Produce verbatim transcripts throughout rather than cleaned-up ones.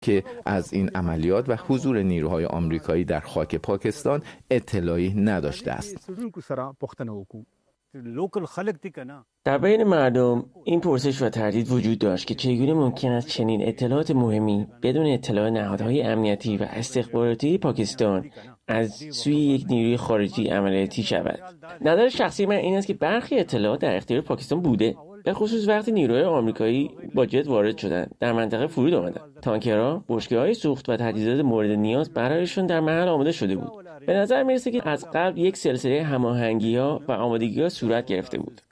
که از این عملیات و حضور نیروهای آمریکایی در خاک پاکستان اطلاعی نداشته است. در بین مردم این پرسش و تردید وجود داشت که چگونه ممکن است چنین اطلاعات مهمی بدون اطلاع نهادهای امنیتی و استخباراتی پاکستان از سوی یک نیروی خارجی عملیاتی شود. نظر شخصی من این است که برخی اطلاعات در اختیار پاکستان بوده، به خصوص وقتی نیروهای آمریکایی با جت وارد شدند، در منطقه فرود آمدند. تانکرها، بشکه‌های سوخت و تجهیزات مورد نیاز برایشان در محل آماده شده بود. به نظر میرسه که از قبل یک سلسله هماهنگی‌ها و آمادگی‌ها صورت گرفته بود.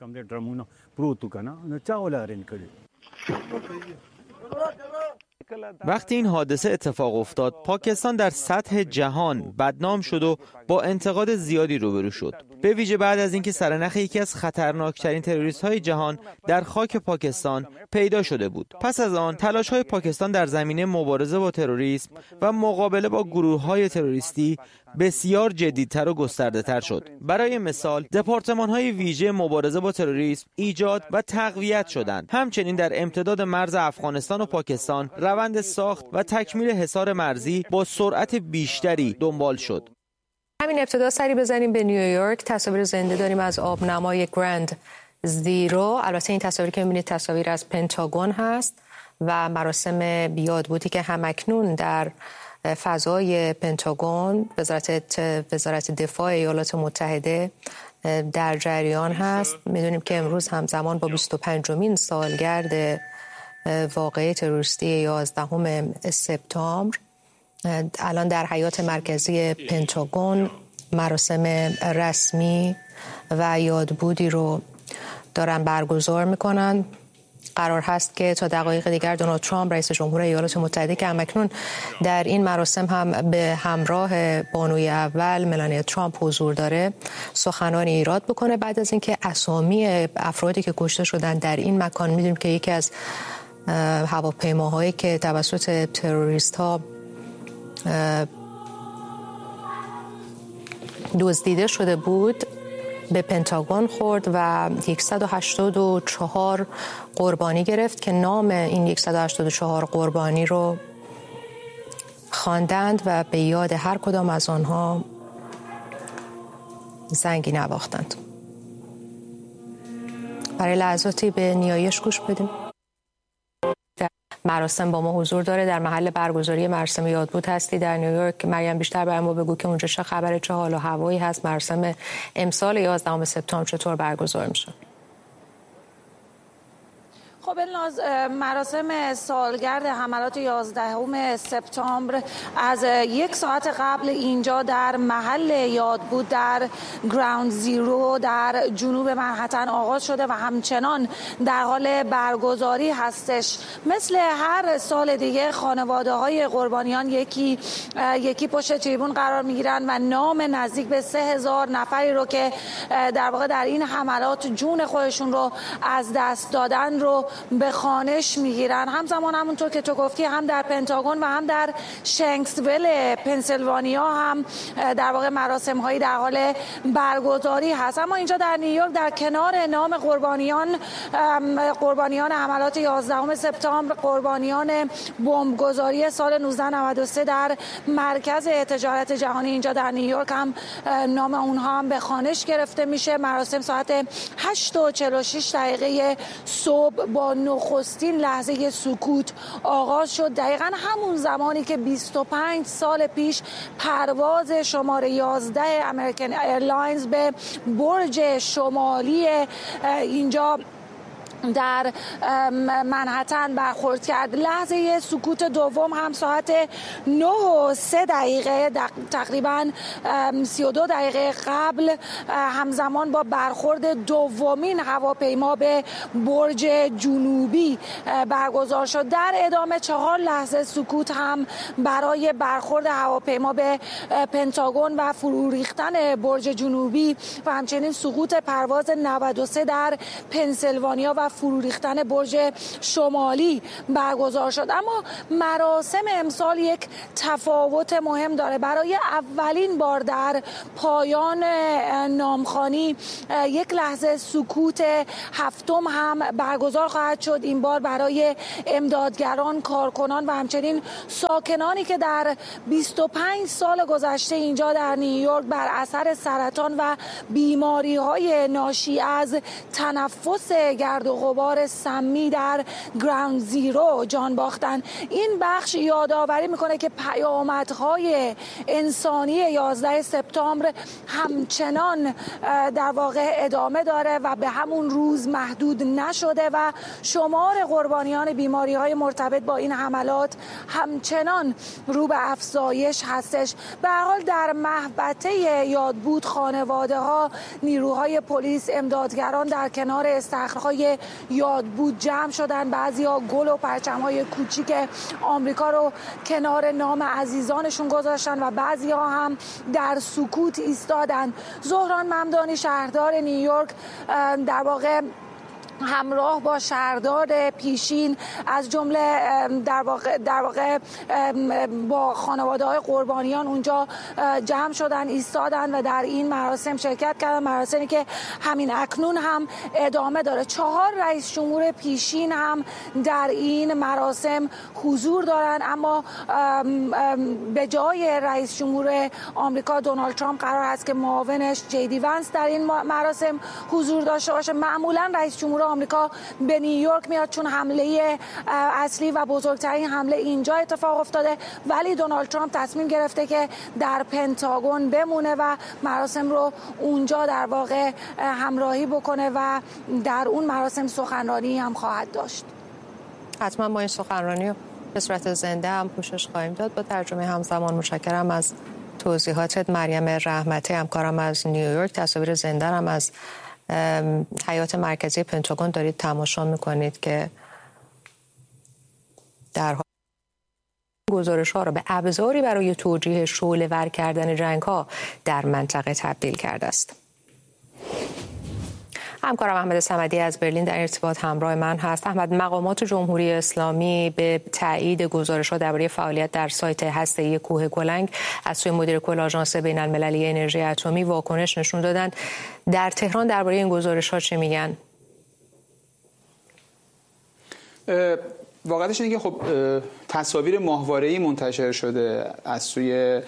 وقتی این حادثه اتفاق افتاد، پاکستان در سطح جهان بدنام شد و با انتقاد زیادی روبرو شد. به ویژه بعد از اینکه سرنخ یکی از خطرناکترین تروریست‌های جهان در خاک پاکستان پیدا شده بود. پس از آن تلاش‌های پاکستان در زمینه مبارزه با تروریسم و مقابله با گروه‌های تروریستی بسیار جدی‌تر و گسترده‌تر شد. برای مثال، دپارتمان‌های ویژه مبارزه با تروریسم ایجاد و تقویت شدند. همچنین در امتداد مرز افغانستان و پاکستان روند ساخت و تکمیل حصار مرزی با سرعت بیشتری دنبال شد. همین ابتدا سری بزنیم به نیویورک. تصاویر زنده داریم از آبنمای گرند زیرو. البته این تصاویر که می‌بینید تصاویر از پنتاگون هست و مراسم یادبودی که همکنون در فضای پنتاگون وزارت وزارت دفاع ایالات متحده در جریان هست. می‌دونیم که امروز همزمان با بیست و پنجمین سالگرد واقعه تروریستی یازدهم سپتامبر الان در حیات مرکزی پنتاگون مراسم رسمی و یادبودی رو دارن برگزار میکنن. قرار هست که تا دقایق دیگر دونالد ترامپ رئیس جمهور ایالات متحده که همکنون در این مراسم هم به همراه بانوی اول ملانیا ترامپ حضور داره سخنانی ایراد بکنه بعد از اینکه اسامی افرادی که کشته شدن در این مکان، میدونیم که یکی از هواپیماهایی که توسط تروریست ها دزدیده شده بود به پنتاگون خورد و صد و هشتاد و چهار قربانی گرفت که نام این صد و هشتاد و چهار قربانی رو خواندند و به یاد هر کدام از آنها زنگی نواختند. برای لحظاتی به نیایش گوش بدیم. مراسم با ما حضور داره. در محل برگزاری مراسم یادبود هستی در نیویورک. مریم بیشتر برای ما بگو که اونجا چه خبره، چه حال و هوایی هست، مراسم امسال یازدهم سپتامبر چطور برگزار میشه؟ خب الناز، مراسم سالگرد حملات یازدهم سپتامبر از یک ساعت قبل اینجا در محل یادبود در گراوند زیرو در جنوب منهتن آغاز شده و همچنان در حال برگزاری هستش. مثل هر سال دیگه خانواده های قربانیان یکی یکی پشت تریبون قرار میگیرن و نام نزدیک به سه هزار نفری رو که در واقع در این حملات جون خودشون رو از دست دادن رو به خوانش میگیرن. همزمان همونطور که تو گفتی هم در پنتاگون و هم در شنکسویل پنسیلوانیا هم در واقع مراسم هایی در حال برگزاری هست. اما اینجا در نیویورک در کنار نام قربانیان قربانیان حملات یازدهم سپتامبر، قربانیان بمبگذاری سال نوزده نود و سه در مرکز تجارت جهانی اینجا در نیویورک هم نام اونها هم به خوانش گرفته میشه. مراسم ساعت هشت و چهل و شش دقیقه صبح با نخستین لحظه سکوت آغاز شد. دقیقاً همون زمانی که بیست و پنج سال پیش پرواز شماره یازده امریکن ایرلاینز به برج شمالی اینجا در منهتن برخورد کرد. لحظه سکوت دوم هم ساعت نه و سه دقیقه تقریبا سی و دو دقیقه قبل همزمان با برخورد دومین هواپیما به برج جنوبی برگزار شد. در ادامه چهار لحظه سکوت هم برای برخورد هواپیما به پنتاگون و فرو ریختن برج جنوبی و همچنین سقوط پرواز نود و سه در پنسیلوانیا و و فرو ریختن برج شمالی برگزار شد. اما مراسم امسال یک تفاوت مهم داره. برای اولین بار در پایان نامخوانی یک لحظه سکوت هفتم هم برگزار خواهد شد. این بار برای امدادگران، کارکنان و همچنین ساکنانی که در بیست و پنج سال گذشته اینجا در نیویورک بر اثر سرطان و بیماری های ناشی از تنفس گرد و غبار سمی در گراوند زیرو جان باختن. این بخش یادآوری میکنه که پیامدهای انسانی یازده سپتامبر همچنان در واقع ادامه داره و به همون روز محدود نشده و شمار قربانیان بیماری های مرتبط با این حملات همچنان رو به افزایش هستش. به هر حال در محوطه یادبود خانواده ها، نیروهای پلیس، امدادگران در کنار استخرهای یادبود جمع شدن. بعضیا گل و پرچم‌های کوچیک آمریکا رو کنار نام عزیزانشون گذاشتن و بعضیا هم در سکوت ایستادن. زهران ممدانی شهردار نیویورک در واقع همراه با شهردار پیشین از جمله در واقع در واقع با خانواده‌های قربانیان اونجا جمع شدن، ایستادن و در این مراسم شرکت کردن. مراسمی که همین اکنون هم ادامه داره. چهار رئیس جمهور پیشین هم در این مراسم حضور دارن، اما به جای رئیس جمهور آمریکا دونالد ترامپ قرار است که معاونش جی دی ونس در این مراسم حضور داشته باشه. معمولا رئیس جمهور آمریکا به نیویورک میاد چون حمله اصلی و بزرگترین حمله اینجا اتفاق افتاده، ولی دونالد ترامپ تصمیم گرفته که در پنتاگون بمونه و مراسم رو اونجا در واقع همراهی بکنه و در اون مراسم سخنرانی هم خواهد داشت. حتما ما این سخنرانی رو به صورت زنده هم پوشش خواهیم داد. با ترجمه همزمان متشکرم از توضیحاتت مریم رحمتی، همکارم از نیویورک. تصاویر زنده هم از حیات مرکزی پنتاگون دارید تماشا میکنید که در حال گزارش ها را به ابزاری برای توجیه شعله ور کردن جنگ ها در منطقه تبدیل کرده است. همکارم احمد صمدی از برلین در ارتباط همراه من هست. احمد، مقامات جمهوری اسلامی به تایید گزارش‌ها درباره فعالیت در سایت هسته‌ای کوه گلنگ از سوی مدیر کل آژانس بین‌المللی انرژی اتمی واکنش نشون دادند. در تهران درباره این گزارش‌ها چه میگن؟ واقعیتش اینه که خب تصاویر ماهواره‌ای منتشر شده از سوی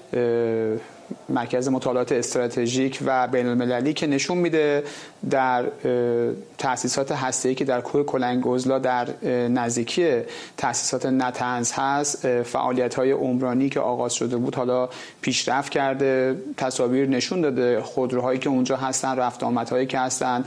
مرکز مطالعات استراتژیک و بین‌المللی که نشون میده در تأسیسات هسته‌ای که در کوه کلنگ‌عزلا در نزدیکی تأسیسات نتنز هست، فعالیت‌های عمرانی که آغاز شده بود حالا پیشرفت کرده. تصاویر نشون داده خودروهایی که اونجا هستن، رفت آمدهایی که هستن،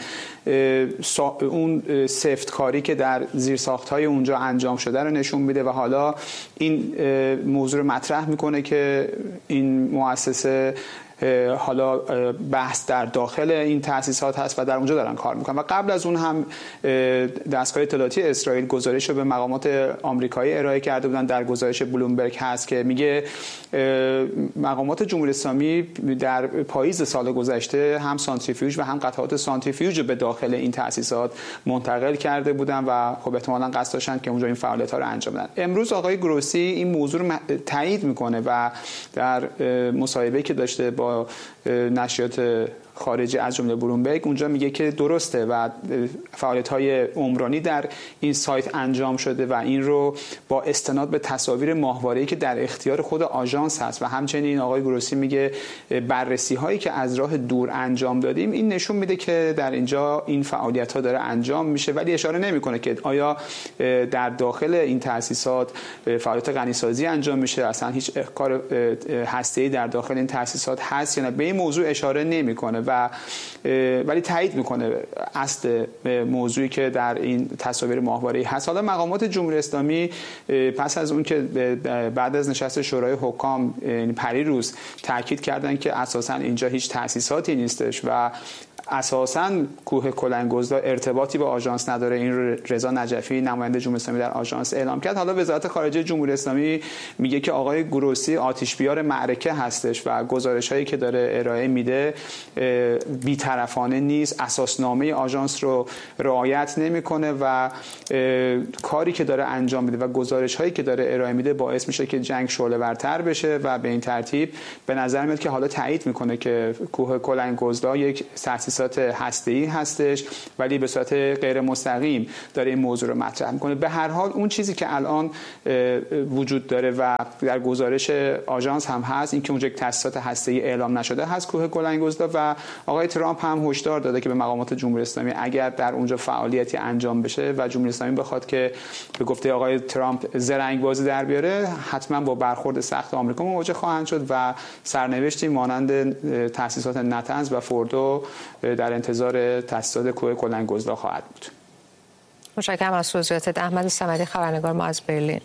اون سفتکاری که در زیرساخت‌های اونجا انجام شده رو نشون میده و حالا این موضوع رو مطرح میکنه که این مؤسسه حالا بحث در داخل این تأسیسات هست و در اونجا دارن کار میکنن. و قبل از اون هم دستگاه اطلاعاتی اسرائیل گزارش رو به مقامات آمریکایی ارائه کرده بودن. در گزارش بلومبرگ هست که میگه مقامات جمهوری اسلامی در پاییز سال گذشته هم سانتریفیوژ و هم قطعات سانتریفیوژ به داخل این تأسیسات منتقل کرده بودن و خب احتمالاً قصد داشتن که اونجا این فعالیت‌ها رو انجام بدن. امروز آقای گروسی این موضوع رو تایید میکنه و در مصاحبه‌ای که داشته با نشریات خارجی از جمله بلومبرگ اونجا میگه که درسته و فعالیت‌های عمرانی در این سایت انجام شده و این رو با استناد به تصاویر ماهواره‌ای که در اختیار خود آژانس هست و همچنین آقای گروسی میگه بررسی‌هایی که از راه دور انجام دادیم این نشون میده که در اینجا این فعالیت‌ها داره انجام میشه، ولی اشاره نمی‌کنه که آیا در داخل این تأسیسات فعالیت غنیسازی انجام میشه، اصلا هیچ کار هسته‌ای در داخل این تأسیسات هست یا نه. به این موضوع اشاره نمی‌کنه و ولی تایید میکنه اصل موضوعی که در این تصاویر ماهواره‌ای هست. حالا مقامات جمهوری اسلامی پس از اون که بعد از نشست شورای حکام پریروز تاکید کردن که اساساً اینجا هیچ تأسیساتی نیستش و اساساً کوه کلنگ‌گذار ارتباطی با آژانس نداره. این رضا نجفی نماینده جمهوری اسلامی در آژانس اعلام کرد. حالا وزارت خارجه جمهوری اسلامی میگه که آقای گروسی آتش‌بیار معرکه هستش و گزارش‌هایی که داره ارائه میده بی‌طرفانه نیست، اساسنامه آژانس رو رعایت نمیکنه و کاری که داره انجام میده و گزارش‌هایی که داره ارائه میده باعث میشه که جنگ شعله‌ورتر بشه و به این ترتیب به نظر میاد که حالا تایید میکنه که کوه کلنگ‌گذار یک تأسیسات هسته‌ای هستش ولی به صورت غیر مستقیم داره این موضوع رو مطرح میکنه. به هر حال اون چیزی که الان وجود داره و در گزارش آژانس هم هست این که اونجا یک تأسیسات هسته‌ای اعلام نشده هست کوه کلنگ‌گذار و آقای ترامپ هم هشدار داده که به مقامات جمهوری اسلامی اگر در اونجا فعالیتی انجام بشه و جمهوری اسلامی بخواد که به گفته آقای ترامپ زرنگ بازی در بیاره حتما با برخورد سخت آمریکا مواجه خواهند شد و سرنوشتی مانند تأسیسات نتنز و فوردو در انتظار تأسیسات کوه کلنگ‌گذار خواهد بود. متشکرم از توضیحاتت. احمد صمدی خبرنگار ما از برلین.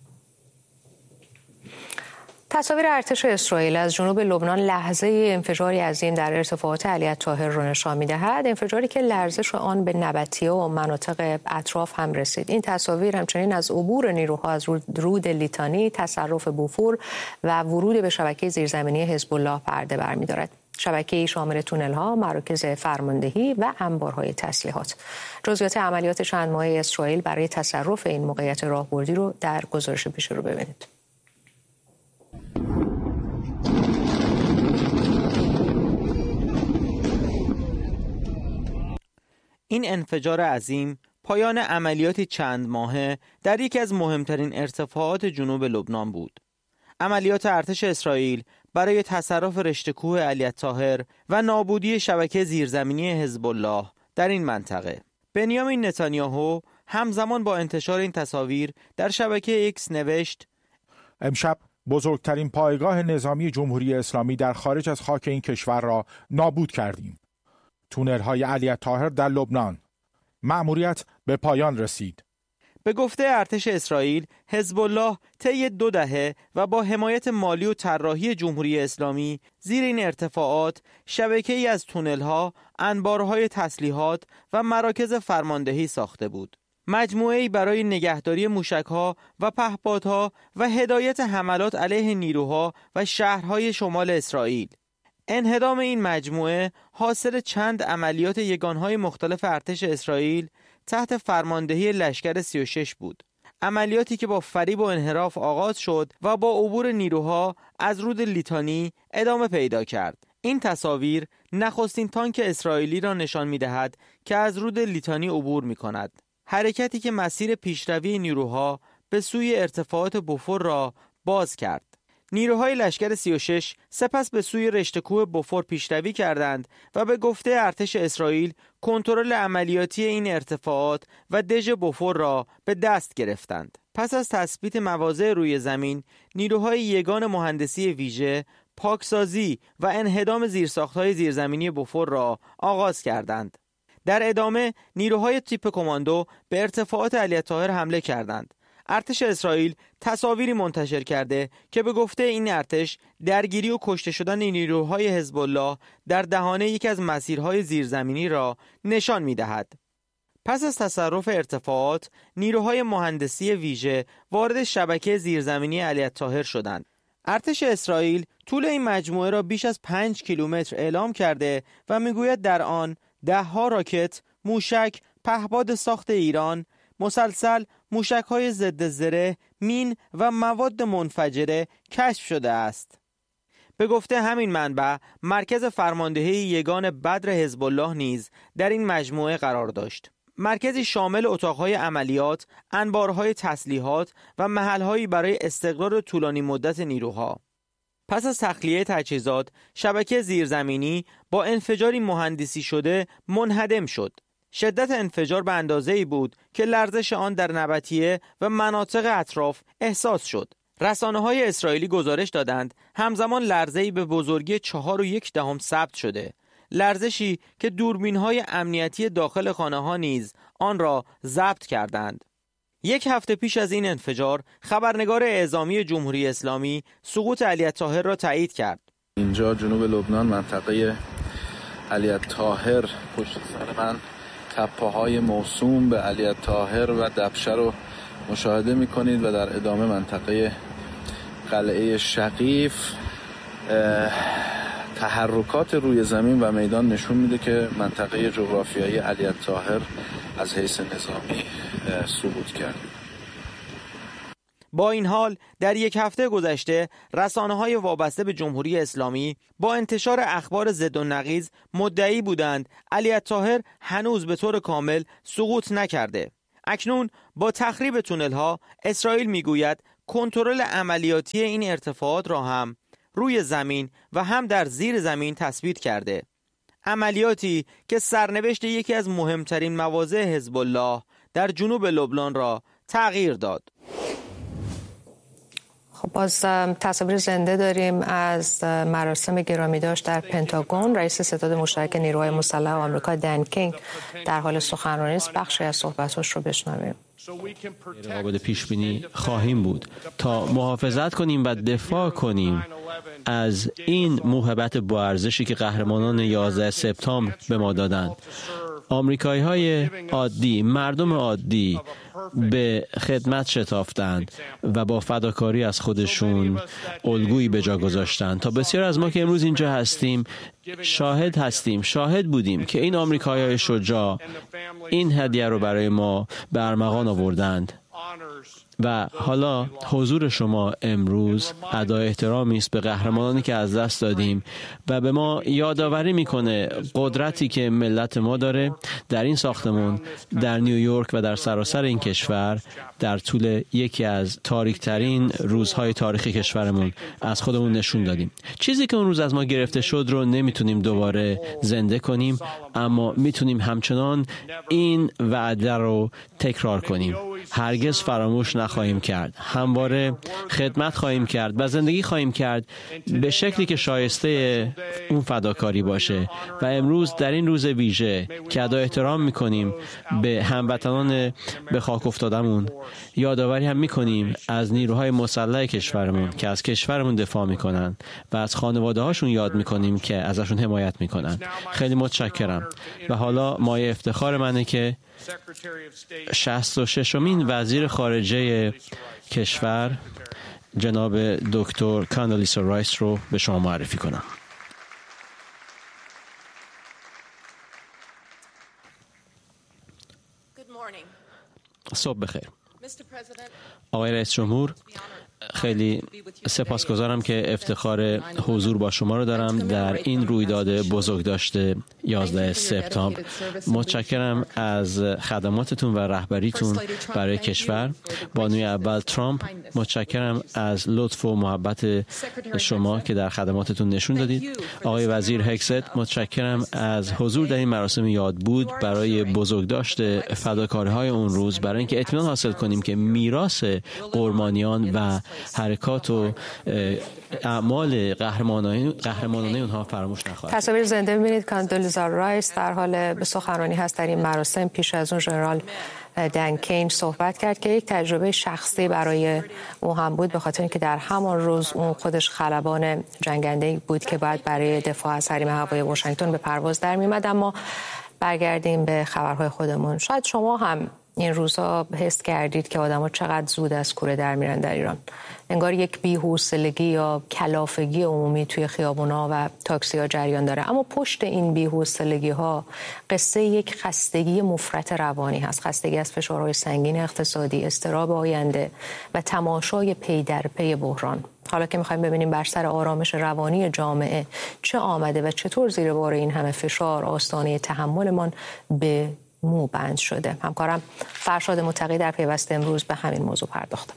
تصاویر ارتش اسرائیل از جنوب لبنان لحظه انفجاری عظیم در ارتفاعات علی الطاهر را نشان می‌دهد، انفجاری که لرزش آن به نبطیه و مناطق اطراف هم رسید. این تصاویر همچنین از عبور نیروها از رود لیتانی، تصرف بوفور و ورود به شبکه زیرزمینی حزب الله پرده برمی‌دارد. شبکه‌ای شامل تونل‌ها، مراکز فرماندهی و انبارهای تسلیحات. جزئیات عملیات چند ماهه اسرائیل برای تصرف این موقعیت راهبردی رو در گزارش پیش رو ببینید. این انفجار عظیم پایان عملیاتی چند ماهه در یکی از مهمترین ارتفاعات جنوب لبنان بود. عملیات ارتش اسرائیل برای تصرف رشته کوه علی الطاهر و نابودی شبکه زیرزمینی حزب الله در این منطقه. بنیامین نتانیاهو همزمان با انتشار این تصاویر در شبکه ایکس نوشت: امشب بزرگترین پایگاه نظامی جمهوری اسلامی در خارج از خاک این کشور را نابود کردیم. تونل‌های علی الطاهر در لبنان. مأموریت به پایان رسید. به گفته ارتش اسرائیل، حزب الله طی دو دهه و با حمایت مالی و طراحی جمهوری اسلامی زیر این ارتفاعات شبکه‌ای از تونل‌ها، انبارهای تسلیحات و مراکز فرماندهی ساخته بود. مجموعه‌ای برای نگهداری موشک‌ها و پهپادها و هدایت حملات علیه نیروها و شهرهای شمال اسرائیل. انهدام این مجموعه حاصل چند عملیات یگانهای مختلف ارتش اسرائیل تحت فرماندهی لشکر سی و شش بود. عملیاتی که با فریب و انحراف آغاز شد و با عبور نیروها از رود لیتانی ادامه پیدا کرد. این تصاویر نخستین تانک اسرائیلی را نشان می‌دهد که از رود لیتانی عبور می‌کند. حرکتی که مسیر پیشروی نیروها به سوی ارتفاعات بوفور را باز کرد. نیروهای لشکر سی و شش سپس به سوی رشته کوه بوفور پیشروی کردند و به گفته ارتش اسرائیل کنترل عملیاتی این ارتفاعات و دژ بوفور را به دست گرفتند. پس از تثبیت مواضع روی زمین، نیروهای یگان مهندسی ویژه، پاکسازی و انهدام زیرساخت‌های زیرزمینی بوفور را آغاز کردند. در ادامه نیروهای تیپ کماندو به ارتفاعات علی الطاهر حمله کردند. ارتش اسرائیل تصاویری منتشر کرده که به گفته این ارتش درگیری و کشته شدن نیروهای حزب الله در دهانه یکی از مسیرهای زیرزمینی را نشان می‌دهد. پس از تصرف ارتفاعات، نیروهای مهندسی ویژه وارد شبکه زیرزمینی علی الطاهر شدند. ارتش اسرائیل طول این مجموعه را بیش از پنج کیلومتر اعلام کرده و میگوید در آن ده‌ها راکت، موشک، پهپاد ساخت ایران، مسلسل، موشک‌های ضد زره، مین و مواد منفجره کشف شده است. به گفته همین منبع، مرکز فرماندهی یگان بدر حزب الله نیز در این مجموعه قرار داشت. مرکزی شامل اتاق‌های عملیات، انبارهای تسلیحات و محل‌هایی برای استقرار طولانی مدت نیروها. پس از تخلیه تجهیزات، شبکه زیرزمینی با انفجاری مهندسی شده منهدم شد. شدت انفجار به اندازه‌ای بود که لرزش آن در نبطیه و مناطق اطراف احساس شد. رسانه‌های اسرائیلی گزارش دادند همزمان لرزه‌ای به بزرگی چهار و یک دهم ثبت شده. لرزشی که دوربین‌های امنیتی داخل خانه‌ها نیز آن را ضبط کردند. یک هفته پیش از این انفجار، خبرنگار اعزامی جمهوری اسلامی سقوط علی الطاهر را تایید کرد. اینجا جنوب لبنان منطقه علی طاهر پشت سر من تپه های موسوم به علی طاهر و دبشه رو مشاهده میکنید و در ادامه منطقه قلعه شقیف تحرکات روی زمین و میدان نشون میده که منطقه جغرافیایی علی طاهر از حیث نظامی سقوط کرد. با این حال در یک هفته گذشته رسانه‌های وابسته به جمهوری اسلامی با انتشار اخبار ضد و نقیض مدعی بودند علی طاهر هنوز به طور کامل سقوط نکرده. اکنون با تخریب تونل‌ها اسرائیل میگوید کنترل عملیاتی این ارتفاعات را هم روی زمین و هم در زیر زمین تثبیت کرده. عملیاتی که سرنوشت یکی از مهمترین مواضع حزب الله در جنوب لبنان را تغییر داد. خب باز تصاویر زنده داریم از مراسم گرامی داشت در پنتاگون. رئیس ستاد مشترک نیروهای مسلح آمریکا دن کینگ در حال سخنرانی است. بخشی از صحبتاش رو بشنویم. قابل پیش بینی خواهیم بود تا محافظت کنیم و دفاع کنیم از این موهبت با ارزشی که قهرمانان یازده سپتامبر به ما دادند. آمریکایی های عادی، مردم عادی به خدمت شتافتند و با فداکاری از خودشون الگویی به جا گذاشتند تا بسیار از ما که امروز اینجا هستیم شاهد هستیم شاهد بودیم که این آمریکایی های شجاع این هدیه رو برای ما به ارمغان آوردند و حالا حضور شما امروز ادای احترامی است به قهرمانانی که از دست دادیم و به ما یادآوری میکنه قدرتی که ملت ما داره در این ساختمون، در نیویورک و در سراسر این کشور در طول یکی از تاریکترین روزهای تاریخ کشورمون از خودمون نشون دادیم. چیزی که اون روز از ما گرفته شد رو نمیتونیم دوباره زنده کنیم، اما میتونیم همچنان این وعده رو تکرار کنیم. هرگز فراموش نخواهیم کرد. همواره خدمت خواهیم کرد و زندگی خواهیم کرد به شکلی که شایسته اون فداکاری باشه. و امروز در این روز ویژه که ادای احترام میکنیم به هموطنان به خاک افتادمون، یادآوری هم میکنیم از نیروهای مسلح کشورمون که از کشورمون دفاع میکنن و از خانواده هاشون یاد میکنیم که ازشون حمایت میکنن. خیلی متشکرم. و حالا مایه افتخار منه که شصت و ششمین وزیر خارجه کشور جناب دکتر کاندالیسا رایس رو به شما معرفی کنم. صبح بخیر. آقای رئیس جمهور، خیلی سپاسگزارم که افتخار حضور با شما رو دارم در این رویداد بزرگداشت یازده سپتامبر. متشکرم از خدماتتون و رهبریتون برای کشور. بانوی اول ترامپ، متشکرم از لطف و محبت شما که در خدماتتون نشون دادید. آقای وزیر هکست، متشکرم از حضور در این مراسم یادبود برای بزرگداشت فداکاری‌های اون روز، برای اینکه اطمینان حاصل کنیم که میراث قربانیان و حرکات و اعمال قهرمانانه اونها فراموش نخواهد. تصاویر زنده می‌بینید کاندولیزا رایس در حال به سخنرانی هست در این مراسم. پیش از اون ژنرال دن کینگ صحبت کرد که یک تجربه شخصی برای او هم بود، به خاطر اینکه در همان روز اون خودش خلبان جنگنده بود که بعد برای دفاع از حریم هوایی واشنگتن به پرواز در می‌آمد. اما برگردیم به خبرهای خودمون. شاید شما هم این روزها حس کردید که آدم‌ها چقدر زود از کوره در میرن در ایران. انگار یک بی‌حوصلگی یا کلافگی عمومی توی خیابونا و تاکسی‌ها جریان داره. اما پشت این بی‌حوصلگی‌ها قصه یک خستگی مفرط روانی هست. خستگی از فشارهای سنگین اقتصادی، اضطراب آینده و تماشای پی در پی بحران. حالا که می‌خوایم ببینیم بر سر آرامش روانی جامعه چه آمده و چطور زیر بار این همه فشار آستانه تحملمان به مو بند شده. همکارم فرشاد متقی در پیوست امروز به همین موضوع پرداخت.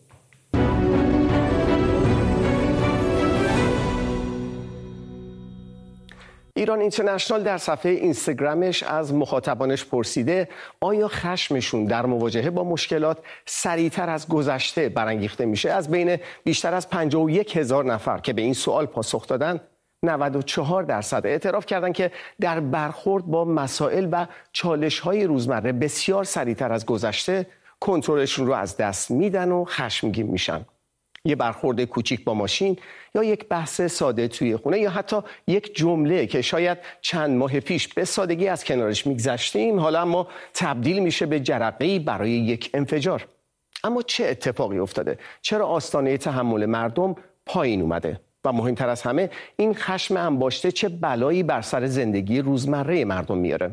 ایران اینترنشنال در صفحه اینستاگرامش از مخاطبانش پرسیده آیا خشمشون در مواجهه با مشکلات سریعتر از گذشته برانگیخته میشه؟ از بین بیشتر از پنجاه و یک هزار نفر که به این سوال پاسخ دادن، نود و چهار درصد اعتراف کردند که در برخورد با مسائل و چالش‌های روزمره بسیار سریعتر از گذشته کنترلشون رو از دست میدن و خشمگین میشن. یه برخورد کوچیک با ماشین یا یک بحث ساده توی خونه یا حتی یک جمله که شاید چند ماه پیش به سادگی از کنارش میگذشتیم حالا اما تبدیل میشه به جرقه‌ای برای یک انفجار. اما چه اتفاقی افتاده؟ چرا آستانه تحمل مردم پایین اومده؟ و مهمتر از همه این خشم انباشته چه بلایی بر سر زندگی روزمره مردم میاره؟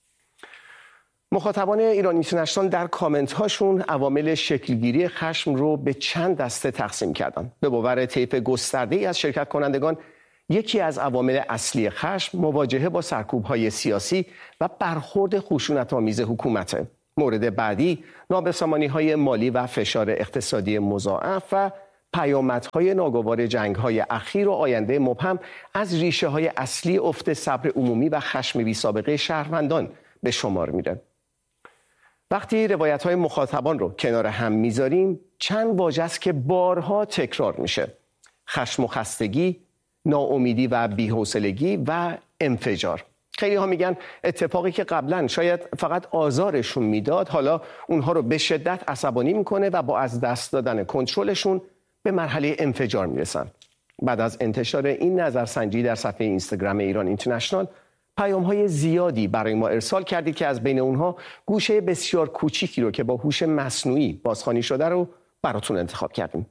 مخاطبان ایران اینترنشنال در کامنت هاشون عوامل شکلگیری خشم رو به چند دسته تقسیم کردن. به باور طیف گسترده‌ای از شرکت کنندگان یکی از عوامل اصلی خشم مواجهه با سرکوب‌های سیاسی و برخورد خشونت‌آمیز حکومته. مورد بعدی نابسامانی‌های مالی و فشار اقتصادی مضاعف و پیامدهای ناگوار جنگ‌های اخیر و آینده مبهم از ریشه‌های اصلی افت صبر عمومی و خشم بی‌سابقه شهروندان به شمار میره. وقتی روایت‌های مخاطبان رو کنار هم میذاریم چند واژه است که بارها تکرار میشه: خشم و خستگی، ناامیدی و بی‌حوصلگی و انفجار. خیلی ها میگن اتفاقی که قبلا شاید فقط آزارشون میداد حالا اونها رو به شدت عصبانی میکنه و با از دست دادن کنترلشون به مرحله انفجار میرسن. بعد از انتشار این نظرسنجی در صفحه اینستاگرام ایران اینترنشنال پیام‌های زیادی برای ما ارسال کردید که از بین اونها گوشه بسیار کوچیکی رو که با هوش مصنوعی بازخوانی شده رو براتون انتخاب کردیم.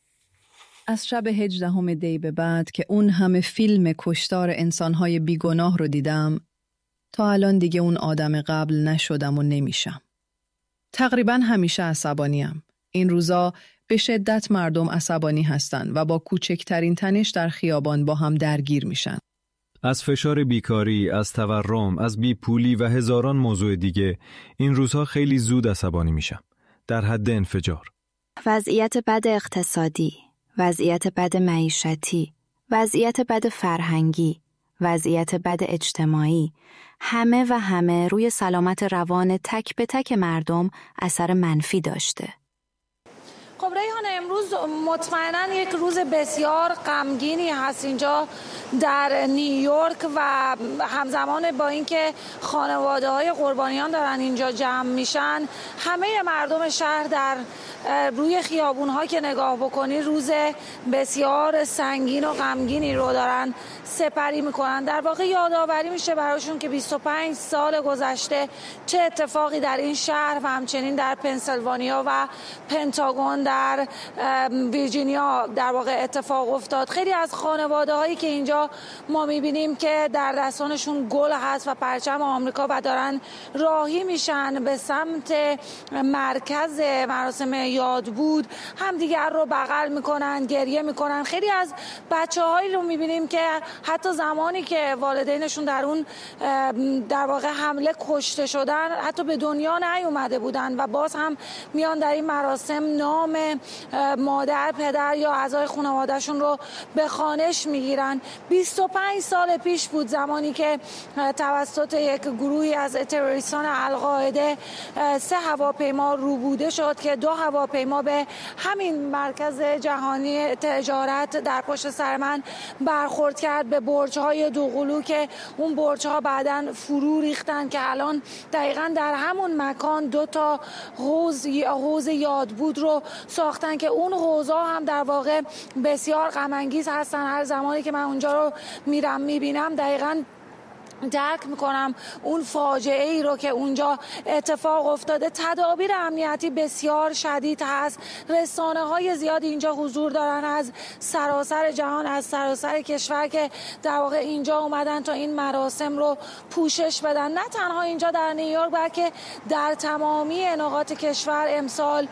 از شب هجدهم دی به بعد که اون همه فیلم کشتار انسان‌های بیگناه رو دیدم، تا الان دیگه اون آدم قبل نشدم و نمیشم. تقریباً همیشه عصبانیم. این روزا به شدت مردم عصبانی هستن و با کوچکترین تنش در خیابان با هم درگیر میشن. از فشار بیکاری، از تورم، از بیپولی و هزاران موضوع دیگه این روزها خیلی زود عصبانی میشم. در حد انفجار. وضعیت بد اقتصادی، وضعیت بد معیشتی، وضعیت بد فرهنگی، وضعیت بد اجتماعی، همه و همه روی سلامت روان تک به تک مردم اثر منفی داشته. خب ریحان، امروز مطمئناً یک روز بسیار غمگینی هست اینجا در نیویورک و همزمان با اینکه خانواده‌های قربانیان دارن اینجا جمع میشن، همه مردم شهر در روی خیابون‌ها که نگاه بکنی روز بسیار سنگین و غمگینی رو دارن سپری میکنن. در واقع یادآوری میشه براشون که بیست و پنج سال گذشته چه اتفاقی در این شهر و همچنین در پنسیلوانیا و پنتاگون در ویرجینیا در واقع اتفاق افتاد. خیلی از خانواده‌هایی که اینجا ما میبینیم که در دستانشون گل هست و پرچم آمریکا و دارن راهی میشن به سمت مرکز مراسم یادبود، همدیگر رو بغل میکنن، گریه میکنن. خیلی از بچه‌هایی رو میبینیم که حتی زمانی که والدینشون در اون در واقع حمله کشته شدن حتی به دنیا نیومده بودن و باز هم میان در این مراسم نام مادر، پدر یا اعضای خانواده‌شون رو به خوانش میگیرن. بیست و پنج سال پیش بود زمانی که توسط یک گروهی از تروریستان القاعده سه هواپیما روبوده شد که دو هواپیما به همین مرکز جهانی تجارت در پشت سر من برخورد کرد، به برج‌های دوقلو که اون برج‌ها بعداً فرو ریختن که الان دقیقاً در همون مکان دو تا حوض حوض یادبود رو ساختن که اون حوض‌ها هم در واقع بسیار غم انگیز هستن. هر زمانی که من اونجا رو میرم میبینم دقیقاً درک میکنم اون فاجعه ای رو که اونجا اتفاق افتاده. تدابیر امنیتی بسیار شدید هست. رسانه های زیادی اینجا حضور دارن از سراسر جهان، از سراسر کشور که در واقع اینجا اومدن تا این مراسم رو پوشش بدن. نه تنها اینجا در نیویورک بلکه در تمامی نقاط کشور امسال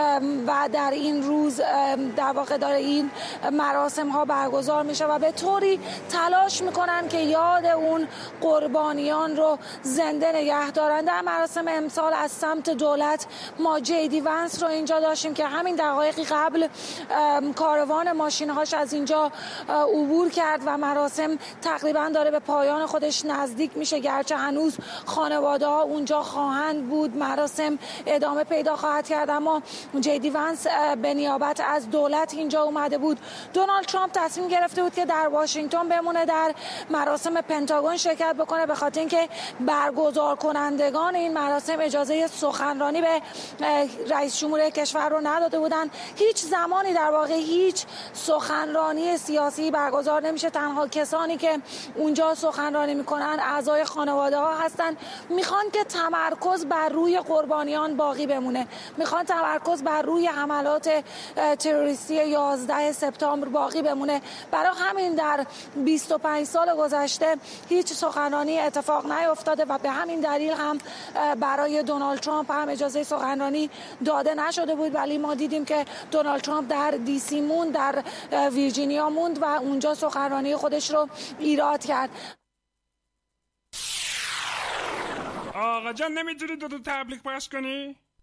و در این روز در واقع داره این مراسم ها برگزار میشه و به طوری تلاش میکنن که یاد اون قربانیان رو زنده نگه دارن. در مراسم امسال از سمت دولت ما جیدی ونس رو اینجا داشتیم که همین دقایقی قبل کاروان ماشین‌هاش از اینجا عبور کرد و مراسم تقریبا داره به پایان خودش نزدیک میشه، گرچه هنوز خانواده‌ها اونجا خواهند بود. مراسم ادامه پیدا خواهد کرد، اما جیدی ونس به نیابت از دولت اینجا اومده بود. دونالد ترامپ تصمیم گرفته بود که در واشنگتن بمونه، در مراسم پنتاگون شرکت شرکت بکنه، به خاطر اینکه برگزار کنندگان این مراسم اجازه سخنرانی به رئیس جمهور کشور رو نداده بودن. هیچ زمانی در واقع هیچ سخنرانی سیاسی برگزار نمیشه. تنها کسانی که اونجا سخنرانی میکنن اعضای خانواده ها هستن. میخوان که تمرکز بر روی قربانیان باقی بمونه، میخوان تمرکز بر روی حملات تروریستی یازده سپتامبر باقی بمونه. برای همین در بیست و پنج سال گذشته هیچ سخنرانی اتفاق نیفتاده و به همین دلیل هم برای دونالد ترامپ هم اجازه سخنرانی داده نشده بود. ولی ما دیدیم که دونالد ترامپ در دی سی موند، در ویرجینیا موند و اونجا سخنرانی خودش رو ایراد کرد. آقا جان نمیتونی دو تا تبلیغ پخش کنی؟